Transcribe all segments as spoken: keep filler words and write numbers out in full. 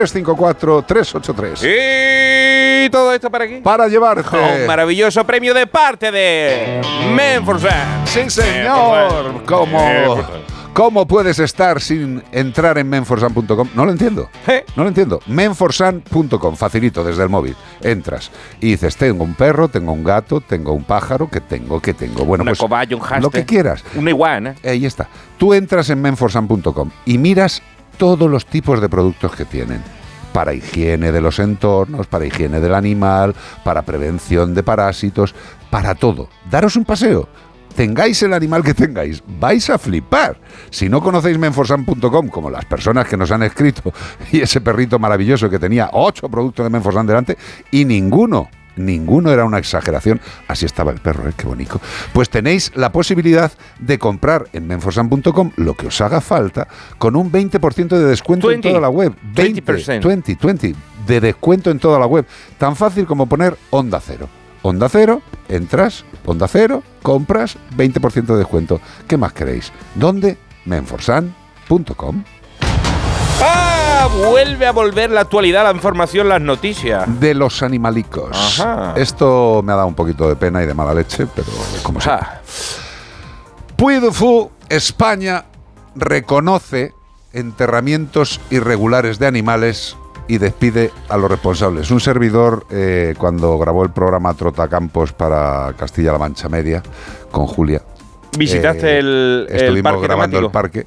tres cinco cuatro tres ocho tres. Y todo esto para aquí. Para llevarte un maravilloso premio de parte de Menforsan. Sí, señor. ¿Cómo, ¿Cómo puedes estar sin entrar en menforsan punto com? No lo entiendo. ¿Eh? No lo entiendo. menforsan punto com, facilito, desde el móvil. Entras y dices, tengo un perro, tengo un gato, tengo un pájaro, que tengo, que tengo. Bueno, una pues cobaya, un hámster, lo que quieras. Una iguana. Ahí está. Tú entras en menforsan punto com y miras todos los tipos de productos que tienen. Para higiene de los entornos, para higiene del animal, para prevención de parásitos, para todo. Daros un paseo. Tengáis el animal que tengáis, vais a flipar. Si no conocéis menforsan punto com, como las personas que nos han escrito, y ese perrito maravilloso que tenía ocho productos de Menforsan delante, y ninguno, ninguno era una exageración. Así estaba el perro, ¿eh? Qué bonito. Pues tenéis la posibilidad de comprar en menforsan punto com lo que os haga falta con un veinte por ciento de descuento veinte, en toda la web. veinte, veinte, veinte de descuento en toda la web. Tan fácil como poner Onda Cero. Onda Cero, entras, Onda Cero, compras, veinte por ciento de descuento. ¿Qué más queréis? ¿Dónde? menforsan punto com. ¡Ah! Vuelve a volver la actualidad, la información, las noticias. De los animalicos. Ajá. Esto me ha dado un poquito de pena y de mala leche, pero como siempre. Puy du Fou, España, reconoce enterramientos irregulares de animales y despide a los responsables. Un servidor, eh, cuando grabó el programa Trotacampos para Castilla-La Mancha Media, con Julia. ¿Visitaste eh, el, el estuvimos parque grabando temático? el parque.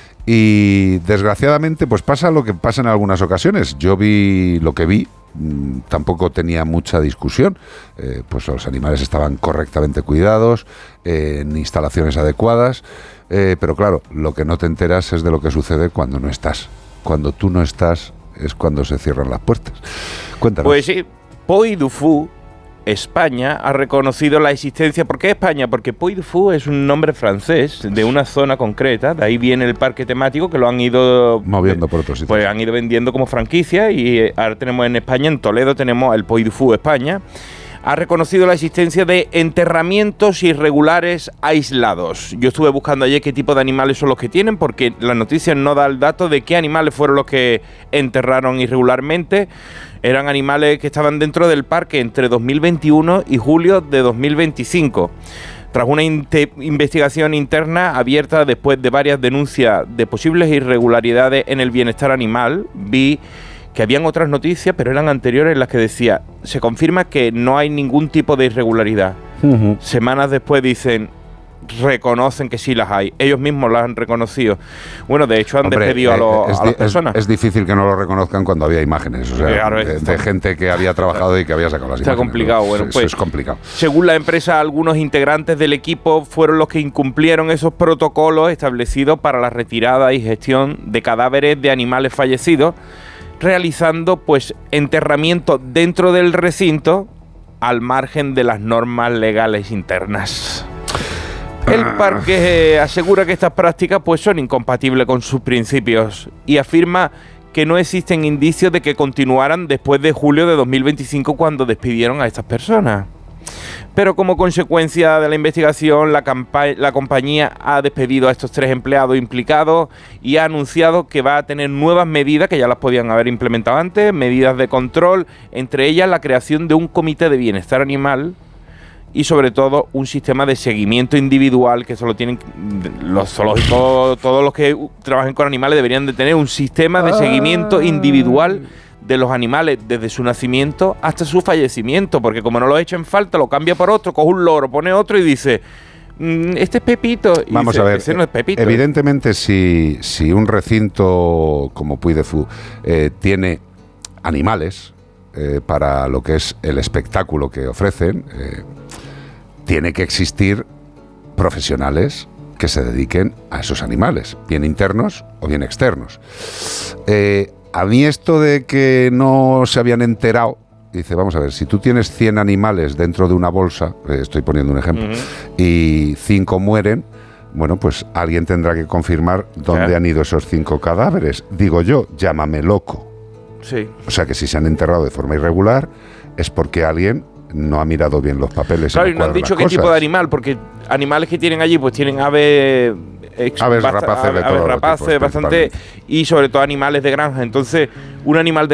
Y desgraciadamente, pues pasa lo que pasa en algunas ocasiones. Yo vi lo que vi, mmm, tampoco tenía mucha discusión. Eh, pues los animales estaban correctamente cuidados, eh, en instalaciones adecuadas. Eh, pero claro, lo que no te enteras es de lo que sucede cuando no estás. Cuando tú no estás es cuando se cierran las puertas. Cuéntanos. Pues sí, Puy du Fou, España, ha reconocido la existencia. ¿Por qué España? Porque Puy du Fou es un nombre francés de una zona concreta. De ahí viene el parque temático, que lo han ido moviendo por otros sitios. Pues han ido vendiendo como franquicia, y ahora tenemos en España, en Toledo, tenemos el Puy du Fou España. Ha reconocido la existencia de enterramientos irregulares aislados. Yo estuve buscando ayer qué tipo de animales son los que tienen, porque la noticia no da el dato de qué animales fueron los que enterraron irregularmente. Eran animales que estaban dentro del parque entre dos mil veintiuno y julio de dos mil veinticinco. Tras una investigación interna abierta después de varias denuncias de posibles irregularidades en el bienestar animal, vi que habían otras noticias, pero eran anteriores, en las que decía, se confirma que no hay ningún tipo de irregularidad. Uh-huh. Semanas después dicen, reconocen que sí las hay. Ellos mismos las han reconocido. Bueno, de hecho han Hombre, despedido eh, a, los, es, a las personas. Es, es difícil que no lo reconozcan cuando había imágenes, o sea, claro, de, de gente que había trabajado y que había sacado las está imágenes. complicado, ¿no? bueno, Eso pues, es complicado. Según la empresa, algunos integrantes del equipo fueron los que incumplieron esos protocolos establecidos para la retirada y gestión de cadáveres de animales fallecidos, realizando pues enterramiento dentro del recinto al margen de las normas legales internas. El parque eh, asegura que estas prácticas pues son incompatibles con sus principios y afirma que no existen indicios de que continuaran después de julio de dos mil veinticinco, cuando despidieron a estas personas. Pero como consecuencia de la investigación, la, la compañía ha despedido a estos tres empleados implicados y ha anunciado que va a tener nuevas medidas, que ya las podían haber implementado antes, medidas de control, entre ellas la creación de un comité de bienestar animal y sobre todo un sistema de seguimiento individual, que eso lo tienen los zoológicos, todos los que trabajen con animales deberían de tener un sistema de seguimiento individual de los animales desde su nacimiento hasta su fallecimiento, porque como no lo echen falta, lo cambia por otro, coge un loro, pone otro y dice, este es Pepito. Y Vamos dice, a ver, ese no es Pepito. Evidentemente, si, si un recinto como Puy du Fou eh, tiene animales eh, para lo que es el espectáculo que ofrecen, eh, tiene que existir profesionales que se dediquen a esos animales, bien internos o bien externos. Eh, A mí esto de que no se habían enterado, dice, vamos a ver, si tú tienes cien animales dentro de una bolsa, eh, estoy poniendo un ejemplo, uh-huh. y cinco mueren, bueno, pues alguien tendrá que confirmar dónde ¿Qué? han ido esos cinco cadáveres. Digo yo, llámame loco. Sí. O sea que si se han enterrado de forma irregular es porque alguien no ha mirado bien los papeles. Claro, y no, y no han dicho qué tipo de animal, porque animales que tienen allí, pues tienen aves aves rapaces de aves todos rapaces, tipos, bastante, y sobre todo animales de granja. Entonces, un animal de